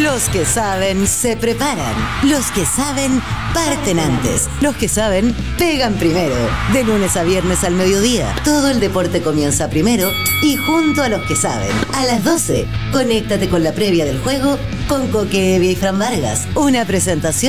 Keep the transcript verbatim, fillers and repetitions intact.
Los que saben se preparan. Los que saben parten antes. Los que saben pegan primero. De lunes a viernes al mediodía. Todo el deporte comienza primero y junto a los que saben. A las doce, conéctate con la previa del juego con Coque Evia y Fran Vargas. Una presentación